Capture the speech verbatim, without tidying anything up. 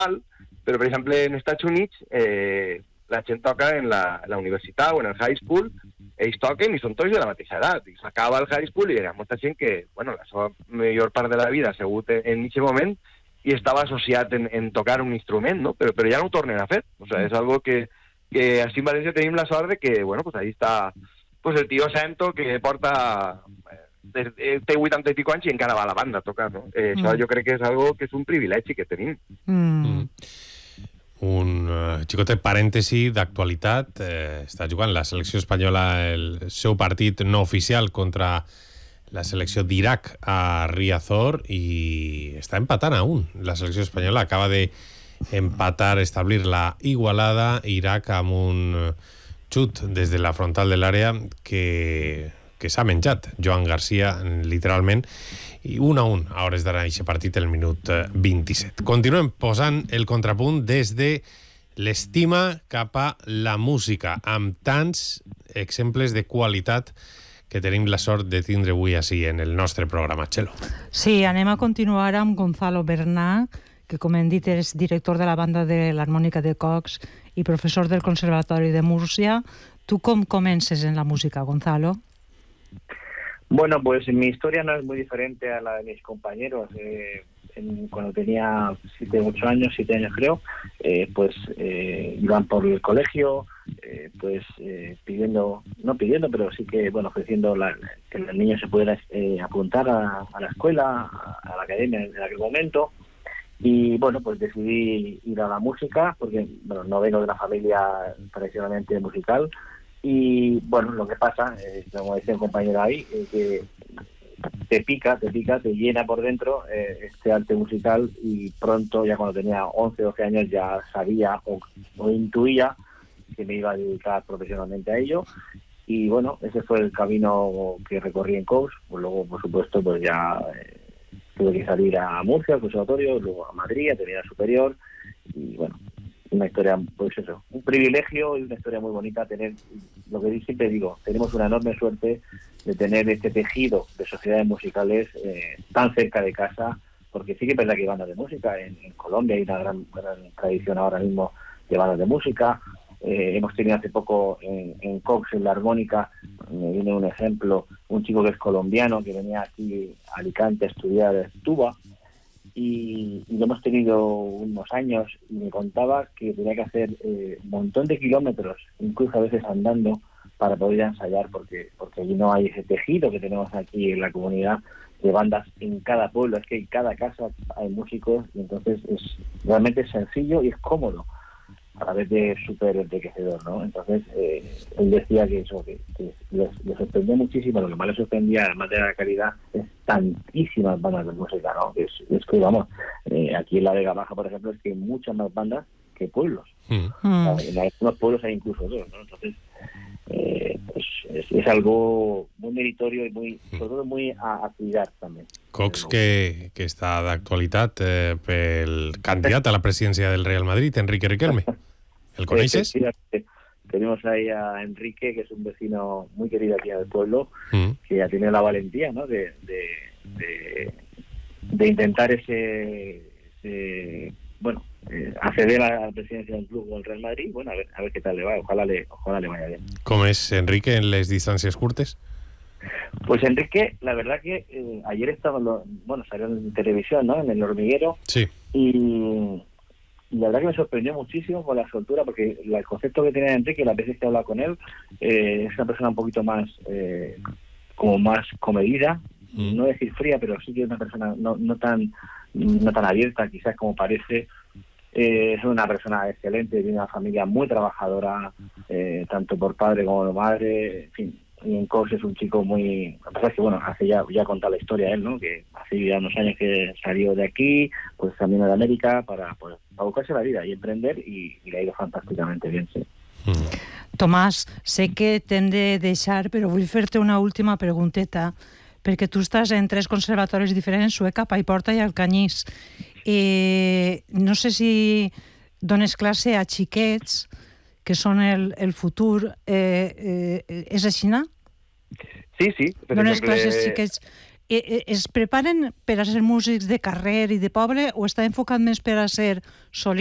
però per exemple en Estats Units eh, la gent toca en la, en la universitat o en el high school, ells toquen i són tots de la mateixa edat, i s'acaba el high school i hi ha molta gent que, bueno, la seva millor part de la vida ha sigut en aquest moment i estava associat en, en tocar un instrument, no? Però, però ja no ho tornen a fer, o sea, és algo que, que així en València tenim la sort de que, bueno, pues ahí està pues el tio Santo que porta eh, té vuitanta i pico anys i encara va a la banda a tocar, no? Eh, mm. Això jo crec que és algo que és un privilegi que tenim. Mm. Mm. Un uh, xicotet parèntesi d'actualitat. Eh, està jugant la selecció espanyola el seu partit no oficial contra la selecció d'Iraq a Riazor i està empatant a un. La selecció espanyola acaba de empatar, establir la igualada. Iraq amb un xut des de la frontal de l'àrea que, que s'ha menjat Joan Garcia, literalment, i un a un a hores d'ara aquest partit el minut vint-i-set. Continuem posant el contrapunt des de l'estima cap a la música, amb tants exemples de qualitat que tenim la sort de tindre avui així en el nostre programa. Txelo. Sí, anem a continuar amb Gonzalo Bernà, que com hem dit és director de la banda de l'harmònica de Cox i professor del Conservatori de Múrcia. Tu com comences en la música, Gonzalo? Bueno, pues mi historia no es muy diferente a la de mis compañeros. Eh, en, cuando tenía siete, ocho años, siete años creo, eh, pues eh, iban por el colegio, eh, pues eh, pidiendo, no pidiendo, pero sí que, bueno, ofreciendo la, que el niño se pudiera eh, apuntar a, a la escuela, a, a la academia en aquel momento. Y bueno, pues decidí ir a la música, porque bueno, no vengo de una familia tradicionalmente musical. Y bueno, lo que pasa, eh, como decía el compañero ahí, eh, que te pica, te pica, te llena por dentro eh, este arte musical, y pronto, ya cuando tenía once, doce años, ya sabía o, o intuía que me iba a dedicar profesionalmente a ello. Y bueno, ese fue el camino que recorrí en Cox. Pues luego, por supuesto, pues ya eh, tuve que salir a Murcia, al conservatorio, luego a Madrid, a terminar superior, y bueno, una historia, pues eso, un privilegio y una historia muy bonita tener, lo que siempre digo, tenemos una enorme suerte de tener este tejido de sociedades musicales eh, tan cerca de casa, porque sí que es verdad que hay bandas de música, en, en Colombia hay una gran, gran tradición ahora mismo de bandas de música, eh, hemos tenido hace poco en, en Cox, en la armónica, me viene un ejemplo, un chico que es colombiano, que venía aquí a Alicante a estudiar tuba, Y, y lo hemos tenido unos años, y me contaba que tenía que hacer eh, un montón de kilómetros, incluso a veces andando, para poder ensayar, porque porque allí no hay ese tejido que tenemos aquí en la comunidad de bandas en cada pueblo. Es que en cada casa hay músicos, y entonces es realmente sencillo y es cómodo, a la vez de súper enriquecedor, ¿no? Entonces eh, él decía que eso, que, que les, les sorprendió muchísimo. Lo que más les sorprendía, además de la calidad, es tantísimas bandas de música, ¿no? Es, es que, vamos, eh, aquí en la Vega Baja, por ejemplo, es que hay muchas más bandas que pueblos. Mm. O sea, en algunos pueblos hay incluso dos, ¿no? Entonces, eh, pues es, es algo muy meritorio y muy, sobre todo muy a, a cuidar también. Cox, que, que està d'actualitat eh, pel candidat a la presidència del Real Madrid, Enrique Riquelme. ¿El coneixes? Sí, sí, tenemos ahí a Enrique, que es un vecino muy querido aquí del pueblo, mm. que ha tenido la valentía, ¿no?, de, de, de, de intentar ese, ese bueno, eh, acceder a la presidencia del club o del Real Madrid. Bueno, a ver, a ver qué tal le va, ojalá le, ojalá le vaya bien. ¿Cómo es Enrique en las distancias curtes? Pues Enrique, la verdad que eh, ayer estaba, lo, bueno, salió en televisión, ¿no?, en El Hormiguero, sí. y... Y la verdad que me sorprendió muchísimo con la soltura, porque el concepto que tenía Enrique, las veces que he hablado con él, eh, es una persona un poquito más, eh, como más comedida, mm. no decir fría, pero sí que es una persona no, no tan no tan abierta quizás como parece. Eh, es una persona excelente, tiene una familia muy trabajadora, eh, tanto por padre como por madre, en fin. Y en Cox es un chico muy... Lo que pasa es que, bueno, hace ya, ya contado la historia él, ¿no?, que hace ya unos años que salió de aquí, pues también de América, para, pues, para buscarse la vida y emprender, y, y le ha ido fantàsticamente bien, sí. Mm. Tomàs, sé que t'hem de deixar, però vull fer-te una última pregunteta, perquè tu estàs en tres conservatoris diferents, Sueca, Paiporta i Alcanyís. Eh, no sé si dones classe a xiquets, que són el, el futur, eh, eh, és així, no? Sí, sí. Dones classes xiquets eh, es preparen per a ser músics de carrer i de poble o està enfocat més per a ser solista